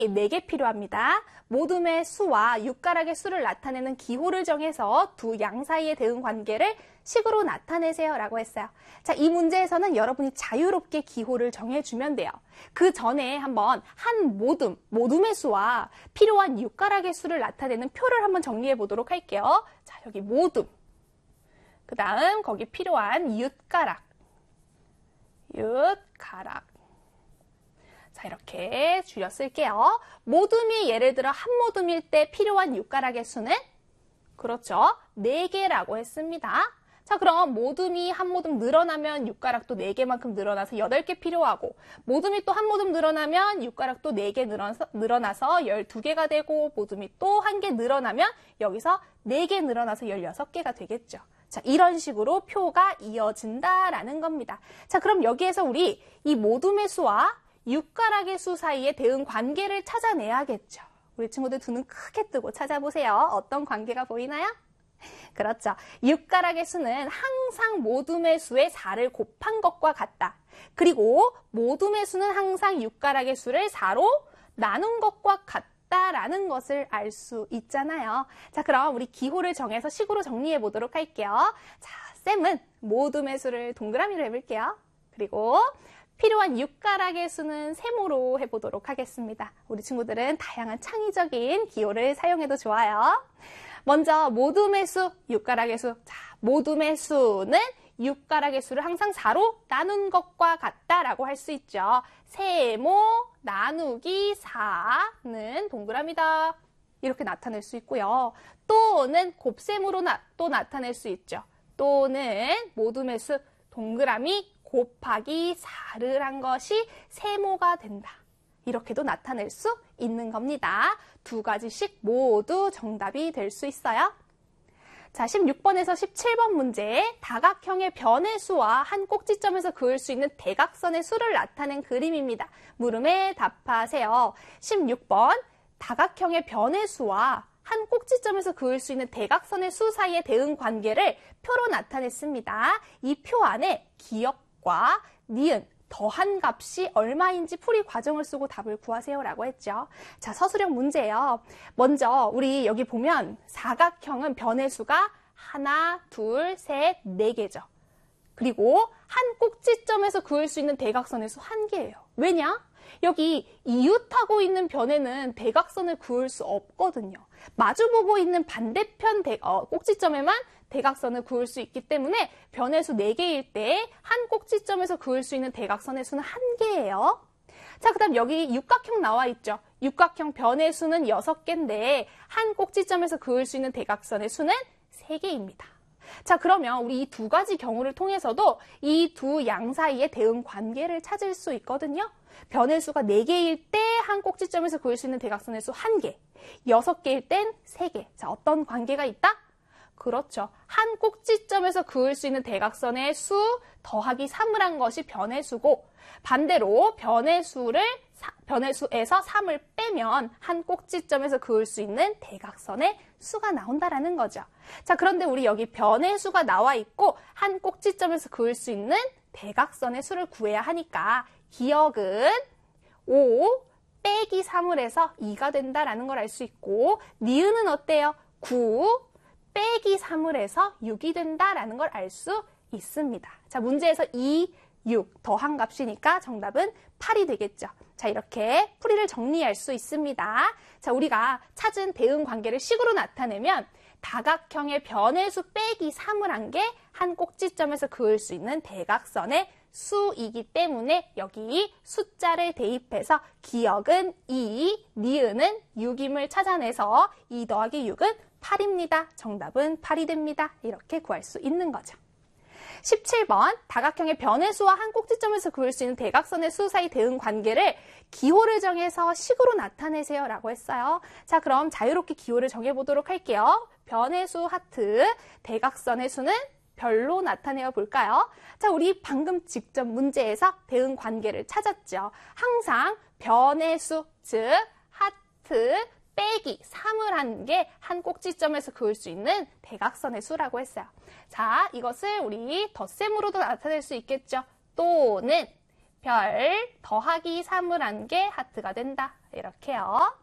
4개 필요합니다. 모둠의 수와 육가락의 수를 나타내는 기호를 정해서 두 양 사이의 대응 관계를 식으로 나타내세요 라고 했어요. 자, 이 문제에서는 여러분이 자유롭게 기호를 정해주면 돼요. 그 전에 한번 한 모둠의 수와 필요한 육가락의 수를 나타내는 표를 한번 정리해 보도록 할게요. 자, 여기 모둠, 그 다음 거기 필요한 육가락. 자, 이렇게 줄여 쓸게요. 모둠이 예를 들어 한 모둠일 때 필요한 육가락의 수는 그렇죠. 4개라고 했습니다. 자, 그럼 모둠이 한 모둠 늘어나면 육가락도 4개만큼 늘어나서 8개 필요하고, 모둠이 또 한 모둠 늘어나면 육가락도 4개 늘어나서 12개가 되고, 모둠이 또 1개 늘어나면 여기서 4개 늘어나서 16개가 되겠죠. 자, 이런 식으로 표가 이어진다라는 겁니다. 자, 그럼 여기에서 우리 이 모둠의 수와 육가락의 수 사이의 대응 관계를 찾아내야겠죠. 우리 친구들 두 눈 크게 뜨고 찾아보세요. 어떤 관계가 보이나요? 그렇죠. 육가락의 수는 항상 모둠의 수의 4를 곱한 것과 같다. 그리고 모둠의 수는 항상 육가락의 수를 4로 나눈 것과 같다라는 것을 알 수 있잖아요. 자, 그럼 우리 기호를 정해서 식으로 정리해 보도록 할게요. 자, 쌤은 모둠의 수를 동그라미로 해볼게요. 그리고 필요한 육가락의 수는 세모로 해보도록 하겠습니다. 우리 친구들은 다양한 창의적인 기호를 사용해도 좋아요. 먼저 모둠의 수, 육가락의 수. 자, 모둠의 수는 육가락의 수를 항상 4로 나눈 것과 같다라고 할 수 있죠. 세모 나누기 4는 동그라미다. 이렇게 나타낼 수 있고요. 또는 곱셈으로 또 나타낼 수 있죠. 또는 모둠의 수 동그라미 곱하기 4를 한 것이 세모가 된다. 이렇게도 나타낼 수 있는 겁니다. 두 가지씩 모두 정답이 될 수 있어요. 자, 16번에서 17번 문제, 다각형의 변의 수와 한 꼭지점에서 그을 수 있는 대각선의 수를 나타낸 그림입니다. 물음에 답하세요. 16번, 다각형의 변의 수와 한 꼭지점에서 그을 수 있는 대각선의 수 사이의 대응 관계를 표로 나타냈습니다. 이 표 안에 기역과 니은, 더한 값이 얼마인지 풀이 과정을 쓰고 답을 구하세요 라고 했죠. 자, 서술형 문제예요. 먼저 우리 여기 보면 사각형은 변의 수가 하나, 둘, 셋, 4개죠. 그리고 한 꼭지점에서 그을 수 있는 대각선의 수 1개예요. 왜냐? 여기 이웃하고 있는 변에는 대각선을 그을 수 없거든요. 마주보고 있는 반대편 꼭지점에만 대각선을 그을 수 있기 때문에 변의 수 4개일 때 한 꼭지점에서 그을 수 있는 대각선의 수는 1개예요. 자, 그 다음 여기 육각형 나와 있죠. 육각형 변의 수는 6개인데 한 꼭지점에서 그을 수 있는 대각선의 수는 3개입니다. 자, 그러면 우리 이 두 가지 경우를 통해서도 이 두 양 사이의 대응 관계를 찾을 수 있거든요. 변의 수가 4개일 때 한 꼭지점에서 그을 수 있는 대각선의 수 1개, 6개일 땐 3개. 자, 어떤 관계가 있다? 그렇죠. 한 꼭지점에서 그을 수 있는 대각선의 수 더하기 3을 한 것이 변의 수고, 반대로 변의 수에서 3을 빼면 한 꼭지점에서 그을 수 있는 대각선의 수가 나온다라는 거죠. 자, 그런데 우리 여기 변의 수가 나와 있고 한 꼭지점에서 그을 수 있는 대각선의 수를 구해야 하니까 기역은 5 빼기 3을 해서 2가 된다라는 걸 알 수 있고, 니은은 어때요? 9 빼기 3을 해서 6이 된다라는 걸 알 수 있습니다. 자, 문제에서 2, 6 더한 값이니까 정답은 8이 되겠죠. 자, 이렇게 풀이를 정리할 수 있습니다. 자, 우리가 찾은 대응 관계를 식으로 나타내면 다각형의 변의 수 빼기 3을 한 게 한 꼭지점에서 그을 수 있는 대각선의 수이기 때문에 여기 숫자를 대입해서 기역은 2, 니은은 6임을 찾아내서 2 더하기 6은 8입니다. 정답은 8이 됩니다. 이렇게 구할 수 있는 거죠. 17번, 다각형의 변의 수와 한 꼭지점에서 그을 수 있는 대각선의 수 사이 대응 관계를 기호를 정해서 식으로 나타내세요 라고 했어요. 자, 그럼 자유롭게 기호를 정해보도록 할게요. 변의 수 하트, 대각선의 수는 별로 나타내어 볼까요? 자, 우리 방금 직접 문제에서 대응 관계를 찾았죠. 항상 변의 수, 즉 하트 빼기 3을 한 게 한 꼭지점에서 그을 수 있는 대각선의 수라고 했어요. 자, 이것을 우리 덧셈으로도 나타낼 수 있겠죠. 또는 별 더하기 3을 한 게 하트가 된다. 이렇게요.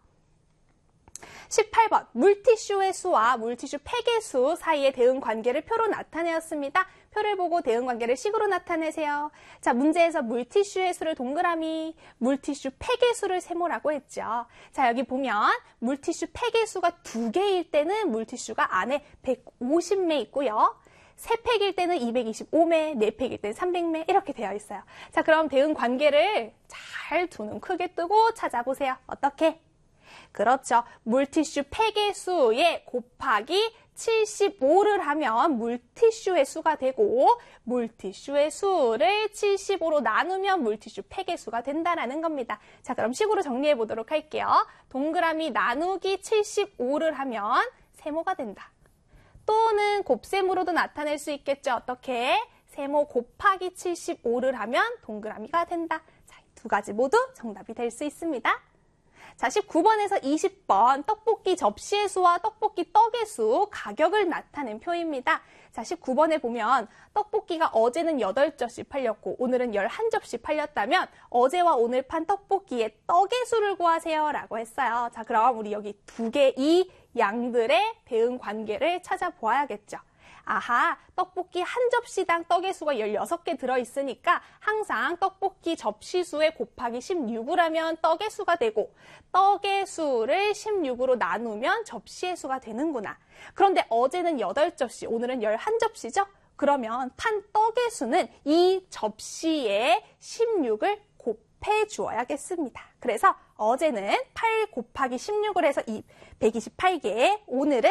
18번 물티슈의 수와 물티슈 팩의 수 사이의 대응관계를 표로 나타내었습니다. 표를 보고 대응관계를 식으로 나타내세요. 자, 문제에서 물티슈의 수를 동그라미, 물티슈 팩의 수를 세모라고 했죠. 자, 여기 보면 물티슈 팩의 수가 2개일 때는 물티슈가 안에 150매 있고요. 3팩일 때는 225매, 4팩일 때는 300매 이렇게 되어 있어요. 자, 그럼 대응관계를 잘 두 눈 크게 뜨고 찾아보세요. 어떻게? 그렇죠. 물티슈 팩의 수에 곱하기 75를 하면 물티슈의 수가 되고 물티슈의 수를 75로 나누면 물티슈 팩의 수가 된다는 겁니다. 자, 그럼 식으로 정리해 보도록 할게요. 동그라미 나누기 75를 하면 세모가 된다. 또는 곱셈으로도 나타낼 수 있겠죠. 어떻게? 세모 곱하기 75를 하면 동그라미가 된다. 자, 두 가지 모두 정답이 될 수 있습니다. 자, 19번에서 20번 떡볶이 접시의 수와 떡볶이 떡의 수, 가격을 나타낸 표입니다. 자, 19번에 보면 떡볶이가 어제는 8접시 팔렸고 오늘은 11접시 팔렸다면 어제와 오늘 판 떡볶이의 떡의 수를 구하세요 라고 했어요. 자, 그럼 우리 여기 두 개 이 양들의 대응 관계를 찾아보아야겠죠. 아하, 떡볶이 한 접시당 떡의 수가 16개 들어있으니까 항상 떡볶이 접시 수에 곱하기 16을 하면 떡의 수가 되고 떡의 수를 16으로 나누면 접시의 수가 되는구나. 그런데 어제는 8접시, 오늘은 11접시죠? 그러면 판 떡의 수는 이 접시에 16을 곱해 주어야겠습니다. 그래서 어제는 8 곱하기 16을 해서 128개, 오늘은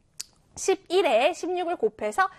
11에 16을 곱해서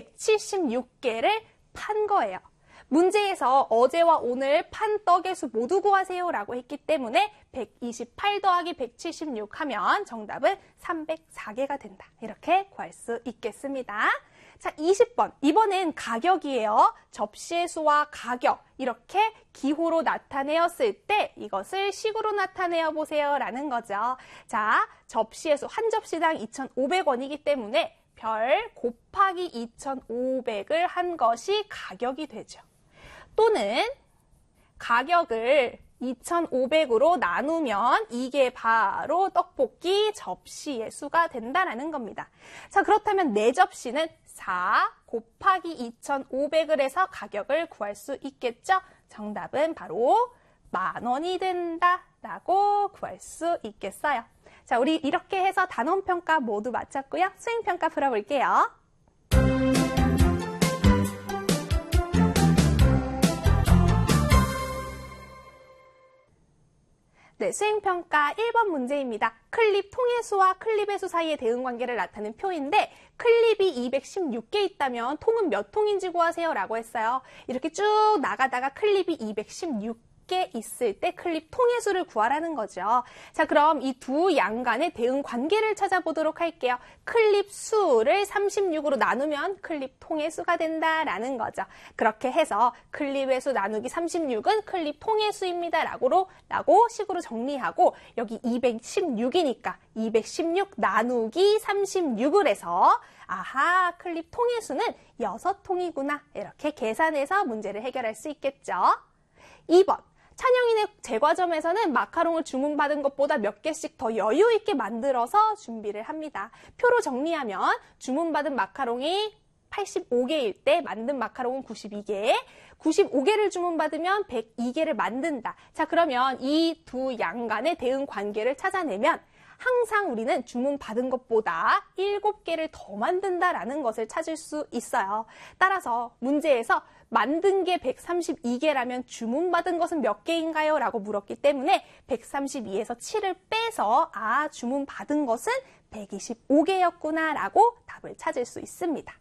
176개를 판 거예요. 문제에서 어제와 오늘 판 떡의 수 모두 구하세요 라고 했기 때문에 128 더하기 176 하면 정답은 304개가 된다. 이렇게 구할 수 있겠습니다. 자, 20번. 이번엔 가격이에요. 접시의 수와 가격 이렇게 기호로 나타내었을 때 이것을 식으로 나타내어 보세요 라는 거죠. 자, 접시의 수 한 접시당 2,500원이기 때문에 별 곱하기 2,500을 한 것이 가격이 되죠. 또는 가격을 2,500으로 나누면 이게 바로 떡볶이 접시의 수가 된다라는 겁니다. 자, 그렇다면 4접시는 4 곱하기 2,500을 해서 가격을 구할 수 있겠죠? 정답은 바로 10,000원이 된다라고 구할 수 있겠어요. 자, 우리 이렇게 해서 단원평가 모두 마쳤고요. 수행평가 풀어볼게요. 네, 수행평가 1번 문제입니다. 클립 통의 수와 클립의 수 사이의 대응관계를 나타낸 표인데 클립이 216개 있다면 통은 몇 통인지 구하세요 라고 했어요. 이렇게 쭉 나가다가 클립이 216개 있을 때 클립 통의 수를 구하라는 거죠. 자, 그럼 이 두 양 간의 대응 관계를 찾아보도록 할게요. 클립 수를 36으로 나누면 클립 통의 수가 된다라는 거죠. 그렇게 해서 클립의 수 나누기 36은 클립 통의 수입니다. 라고 식으로 정리하고 여기 216이니까 216 나누기 36을 해서 아하, 클립 통의 수는 6통이구나. 이렇게 계산해서 문제를 해결할 수 있겠죠. 2번. 찬영이네 제과점에서는 마카롱을 주문받은 것보다 몇 개씩 더 여유 있게 만들어서 준비를 합니다. 표로 정리하면 주문받은 마카롱이 85개일 때 만든 마카롱은 92개, 95개를 주문받으면 102개를 만든다. 자, 그러면 이 두 양 간의 대응 관계를 찾아내면 항상 우리는 주문받은 것보다 7개를 더 만든다라는 것을 찾을 수 있어요. 따라서 문제에서 만든 게 132개라면 주문받은 것은 몇 개인가요? 라고 물었기 때문에 132에서 7을 빼서 주문받은 것은 125개였구나 라고 답을 찾을 수 있습니다.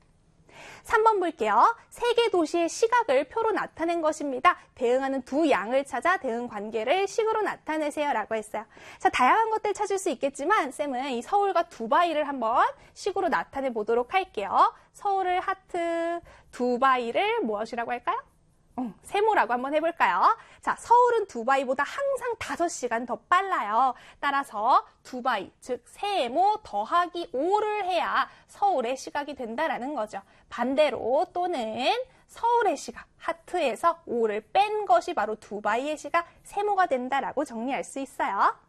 3번 볼게요. 세 개 도시의 시각을 표로 나타낸 것입니다. 대응하는 두 양을 찾아 대응 관계를 식으로 나타내세요 라고 했어요. 자, 다양한 것들 찾을 수 있겠지만 쌤은 이 서울과 두바이를 한번 식으로 나타내 보도록 할게요. 서울을 하트, 두바이를 무엇이라고 할까요? 세모라고 한번 해볼까요? 자, 서울은 두바이보다 항상 5시간 더 빨라요. 따라서 두바이, 즉 세모 더하기 5를 해야 서울의 시각이 된다라는 거죠. 반대로 또는 서울의 시가 하트에서 5를 뺀 것이 바로 두바이의 시가 세모가 된다라고 정리할 수 있어요.